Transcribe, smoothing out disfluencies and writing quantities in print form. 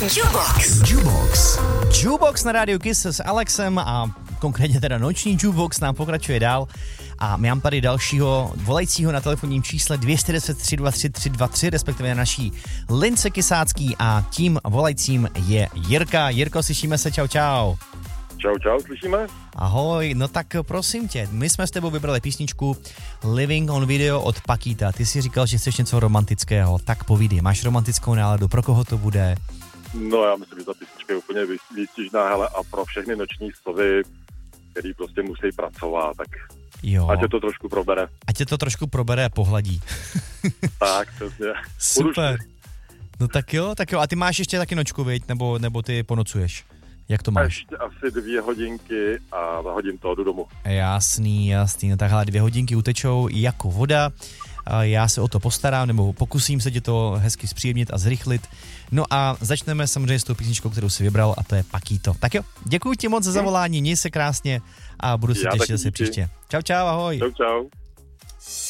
Jukebox na rádiu Kiss s Alexem a konkrétně teda noční Jukebox nám pokračuje dál a mám tady dalšího volajícího na telefonním čísle 210 323 323, respektive na naší lince kysácký a tím volajícím je Jirka. Jirko, slyšíme se, čau. Čau, slyšíme? Ahoj, no tak prosím tě, my jsme s tebou vybrali písničku Living on Video od Pakita. Ty jsi říkal, že chceš něco romantického, tak povídej, máš romantickou náladu, pro koho to bude? No já myslím, že ta písnička je úplně výstižná, hele, a pro všechny noční stovy, který prostě musí pracovat, tak jo. Ať tě to trošku probere. A pohladí. Tak, přesně. Super. No tak jo, a ty máš ještě taky nočku, viď? Nebo ty ponocuješ? Jak to máš? Ještě asi 2 hodinky a hodím to, jdu domů. Jasný, no takhle 2 hodinky utečou jako voda. Já se o to postarám, nebo pokusím se tě to hezky zpříjemnit a zrychlit. No a začneme samozřejmě s tou písničkou, kterou si vybral, a to je Pakito. Tak jo, děkuji ti moc za zavolání, měj se krásně a budu se těšit zase příště. Čau, ahoj. Čau.